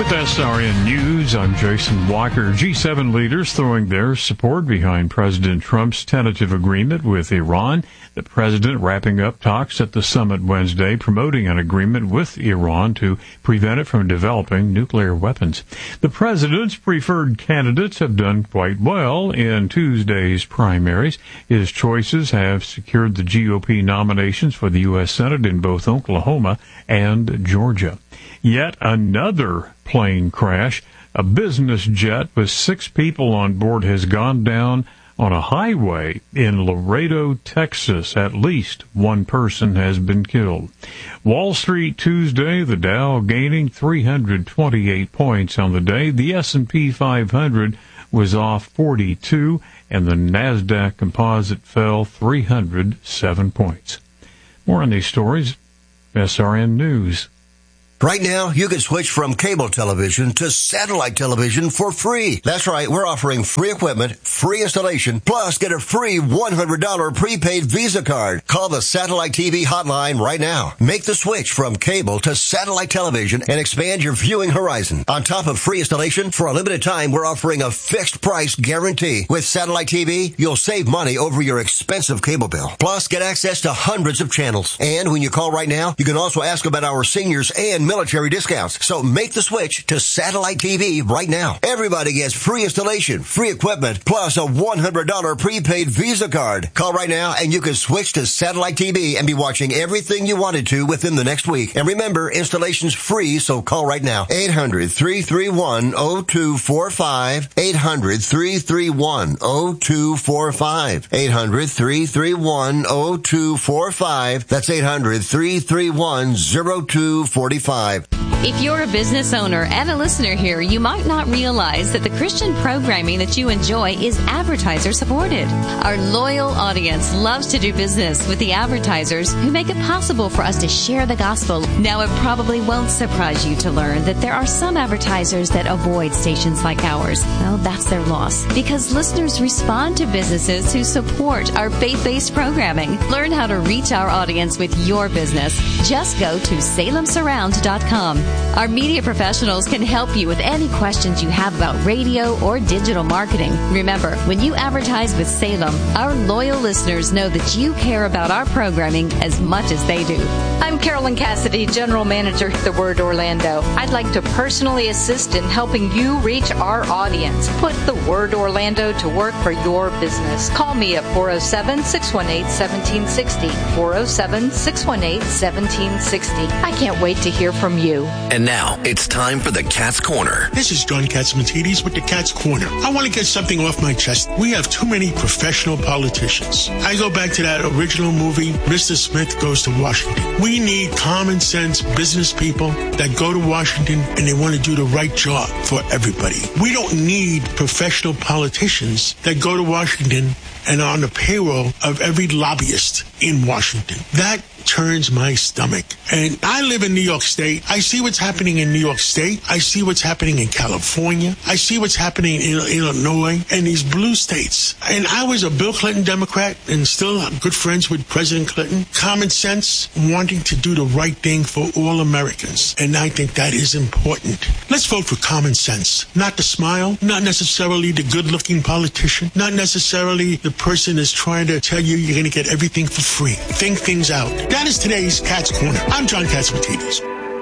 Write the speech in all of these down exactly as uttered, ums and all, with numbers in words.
With S R N News, I'm Jason Walker. G seven leaders throwing their support behind President Trump's tentative agreement with Iran. The president wrapping up talks at the summit Wednesday, promoting an agreement with Iran to prevent it from developing nuclear weapons. The president's preferred candidates have done quite well in Tuesday's primaries. His choices have secured the G O P nominations for the U S Senate in both Oklahoma and Georgia. Yet another plane crash. A business jet with six people on board has gone down on a highway in Laredo, Texas. At least one person has been killed. Wall Street Tuesday, the Dow gaining three hundred twenty-eight points on the day. The S and P five hundred was off forty-two, and the NASDAQ Composite fell three hundred seven points. More on these stories, S R N News. Right now, you can switch from cable television to satellite television for free. That's right, we're offering free equipment, free installation, plus get a free one hundred dollars prepaid Visa card. Call the Satellite T V hotline right now. Make the switch from cable to satellite television and expand your viewing horizon. On top of free installation, for a limited time, we're offering a fixed price guarantee. With Satellite T V, you'll save money over your expensive cable bill. Plus, get access to hundreds of channels. And when you call right now, you can also ask about our seniors and military discounts. So make the switch to Satellite T V right now. Everybody gets free installation, free equipment, plus a one hundred dollars prepaid Visa card. Call right now and you can switch to Satellite T V and be watching everything you wanted to within the next week. And remember, installation's free, so call right now. eight hundred, three three one, zero two four five. eight hundred, three three one, zero two four five. eight hundred, three three one, zero two four five. That's eight hundred, three three one, zero two four five. If you're a business owner and a listener here, you might not realize that the Christian programming that you enjoy is advertiser supported. Our loyal audience loves to do business with the advertisers who make it possible for us to share the gospel. Now, it probably won't surprise you to learn that there are some advertisers that avoid stations like ours. Well, that's their loss, because listeners respond to businesses who support our faith-based programming. Learn how to reach our audience with your business. Just go to salem surround dot com. Our media professionals can help you with any questions you have about radio or digital marketing. Remember, when you advertise with Salem, our loyal listeners know that you care about our programming as much as they do. I'm Carolyn Cassidy, General Manager at The Word Orlando. I'd like to personally assist in helping you reach our audience. Put The Word Orlando to work for your business. Call me at four oh seven, six one eight, one seven six oh, four oh seven, six one eight, one seven six oh. I can't wait to hear from you. And now, it's time for the Cat's Corner. This is John Katsimatidis with the Cat's Corner. I want to get something off my chest. We have too many professional politicians. I go back to that original movie, Mister Smith Goes to Washington. We need common sense business people that go to Washington and they want to do the right job for everybody. We don't need professional politicians that go to Washington and are on the payroll of every lobbyist in Washington. That turns my stomach. And I live in New York State. I see what's happening in New York State. I see what's happening in California. I see what's happening in Illinois and these blue states. And I was a Bill Clinton Democrat and still I'm good friends with President Clinton. Common sense, wanting to do the right thing for all Americans. And I think that is important. Let's vote for common sense. Not the smile, not necessarily the good-looking politician, not necessarily the person that's trying to tell you you're going to get everything for free. Think things out. That is today's Cat's Corner. I'm John Katsimatidis.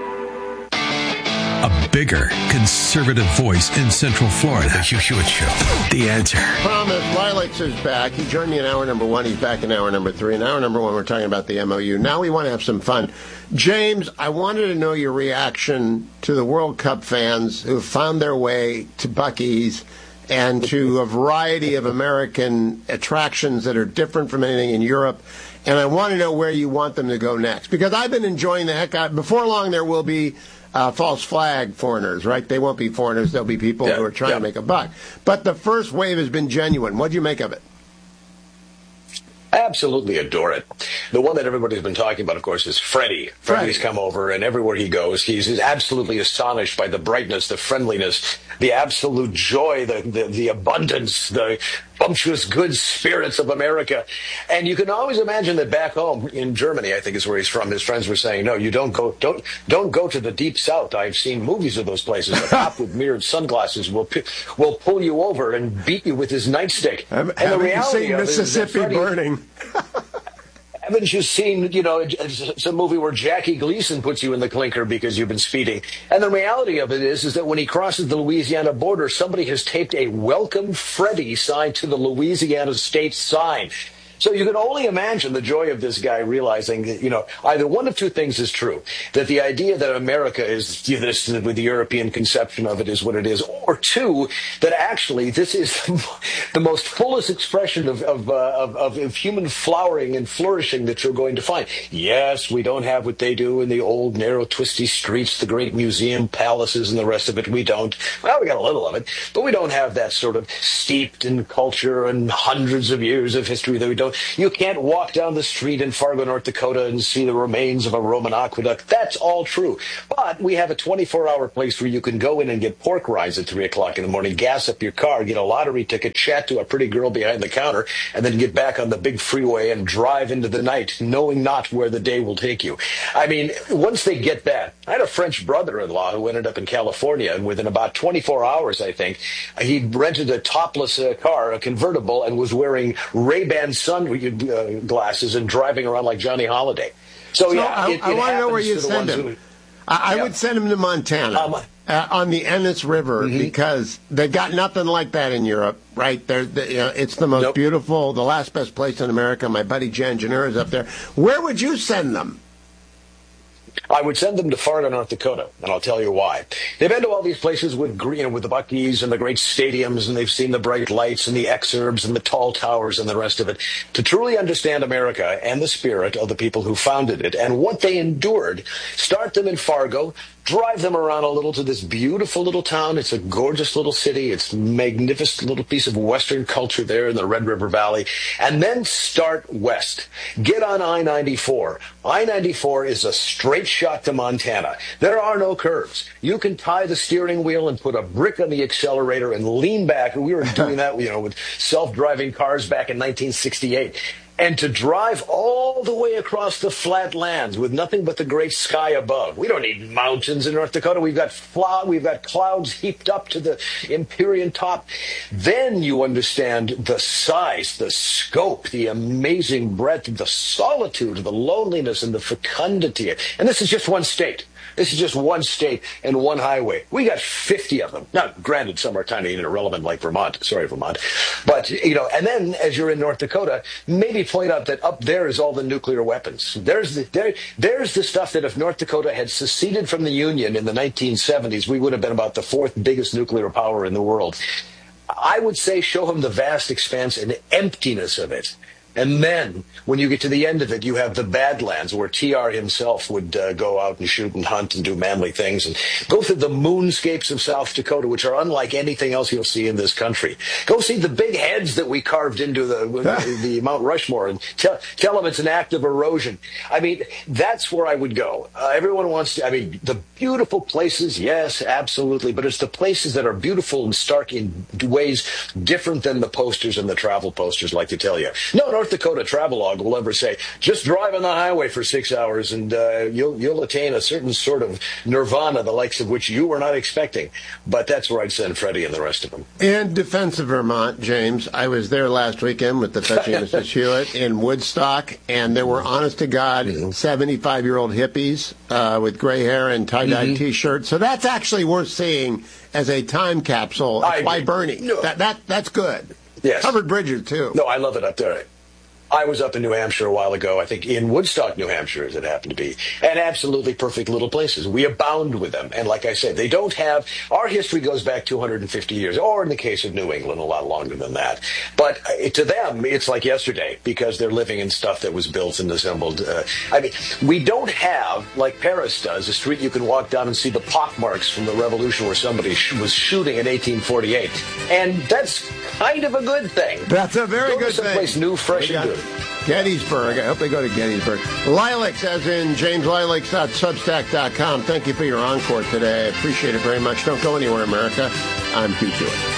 A bigger conservative voice in Central Florida. The Hugh Hewitt Show. The Answer. Promise. Lilacs is back. He joined me in hour number one. He's back in hour number three. In hour number one, we're talking about the M O U. Now we want to have some fun. James, I wanted to know your reaction to the World Cup fans who found their way to Buc-ee's and to a variety of American attractions that are different from anything in Europe. And I want to know where you want them to go next. Because I've been enjoying the heck out. Before long, there will be uh, false flag foreigners, right? They won't be foreigners. They'll be people yeah, who are trying yeah. to make a buck. But the first wave has been genuine. What do you make of it? I absolutely adore it. The one that everybody's been talking about, of course, is Freddie. Freddie's right. come over, and everywhere he goes, he's absolutely astonished by the brightness, the friendliness, the absolute joy, the the, the abundance, the bumptious good spirits of America. And you can always imagine that back home in Germany, I think is where he's from, his friends were saying, no, you don't go, don't, don't go to the deep south. I've seen movies of those places. A cop with mirrored sunglasses will, will pull you over and beat you with his nightstick. Um, and the haven't you reality seen of Mississippi it is that Freddie, Burning? Haven't you seen, you know, it's a movie where Jackie Gleason puts you in the clinker because you've been speeding? And the reality of it is, is that when he crosses the Louisiana border, somebody has taped a Welcome Freddie sign to the Louisiana state sign. So you can only imagine the joy of this guy realizing that, you know, either one of two things is true, that the idea that America is this, with the European conception of it is what it is, or two, that actually this is the most fullest expression of, of, uh, of, of human flowering and flourishing that you're going to find. Yes, we don't have what they do in the old, narrow, twisty streets, the great museum palaces and the rest of it. We don't. Well, we got a little of it, but we don't have that sort of steeped in culture and hundreds of years of history that we don't. You can't walk down the street in Fargo, North Dakota and see the remains of a Roman aqueduct. That's all true. But we have a twenty-four hour place where you can go in and get pork rinds at three o'clock in the morning, gas up your car, get a lottery ticket, chat to a pretty girl behind the counter, and then get back on the big freeway and drive into the night, knowing not where the day will take you. I mean, once they get that, I had a French brother-in-law who ended up in California, and within about twenty-four hours, I think, he rented a topless uh, car, a convertible, and was wearing Ray-Ban sun uh, glasses and driving around like Johnny Holiday. So, so yeah, I, it, I it want to know where you send him. Who, I, I yeah. would send him to Montana. Um, Uh, on the Ennis River, mm-hmm. because they've got nothing like that in Europe, right? They're, they, you know, it's the most nope. beautiful, the last best place in America. My buddy Jan Janner is up there. Where would you send them? I would send them to Fargo, North Dakota, and I'll tell you why. They've been to all these places with, you know, with the Buc-ee's and the great stadiums, and they've seen the bright lights and the exurbs and the tall towers and the rest of it. To truly understand America and the spirit of the people who founded it and what they endured, start them in Fargo, drive them around a little to this beautiful little town. It's a gorgeous little city. It's a magnificent little piece of Western culture there in the Red River Valley. And then start west. Get on I ninety-four. I ninety-four is a straight shot to Montana. There are no curves. You can tie the steering wheel and put a brick on the accelerator and lean back. We were doing that, you know, with self-driving cars back in nineteen sixty-eight. And to drive all the way across the flat lands with nothing but the great sky above. We don't need mountains in North Dakota. We've got fla- we've got clouds heaped up to the Empyrean top. Then you understand the size, the scope, the amazing breadth, the solitude, the loneliness, and the fecundity. And this is just one state. This is just one state and one highway. We got fifty of them. Now, granted, some are tiny and irrelevant like Vermont. Sorry, Vermont. But, you know, and then as you're in North Dakota, maybe point out that up there is all the nuclear weapons. There's the, there, there's the stuff that if North Dakota had seceded from the Union in the nineteen seventies, we would have been about the fourth biggest nuclear power in the world. I would say show him the vast expanse and emptiness of it. And then, when you get to the end of it, you have the Badlands, where T R himself would uh, go out and shoot and hunt and do manly things, and go through the moonscapes of South Dakota, which are unlike anything else you'll see in this country. Go see the big heads that we carved into the the, the Mount Rushmore, and tell, tell them it's an act of erosion. I mean, that's where I would go. Uh, everyone wants to, I mean, the beautiful places, yes, absolutely, but it's the places that are beautiful and stark in ways different than the posters and the travel posters like to tell you. No, North Dakota Travelog will ever say, just drive on the highway for six hours and uh, you'll you'll attain a certain sort of nirvana, the likes of which you were not expecting. But that's where I'd send Freddie and the rest of them. In defense of Vermont, James, I was there last weekend with the fetching Missus Hewitt in Woodstock, and there were honest-to-God seventy-five-year-old hippies uh, with gray hair and tie-dye mm-hmm. T-shirts. So that's actually worth seeing as a time capsule. It's by Bernie. No. That, that, that's good. Yes. Covered bridges, too. No, I love it up there. I was up in New Hampshire a while ago, I think in Woodstock, New Hampshire, as it happened to be, and absolutely perfect little places. We abound with them. And like I said, they don't have, our history goes back two hundred fifty years, or in the case of New England, a lot longer than that. But to them, it's like yesterday, because they're living in stuff that was built and assembled. Uh, I mean, we don't have, like Paris does, a street you can walk down and see the pockmarks from the revolution where somebody sh- was shooting in eighteen forty-eight. And that's kind of a good thing. That's a very go good to someplace thing. new, fresh, and good. Gettysburg. I hope they go to Gettysburg. Lilacs, as in james lilacs dot substack dot com. Thank you for your encore today. I appreciate it very much. Don't go anywhere, America. I'm Hugh Hewitt.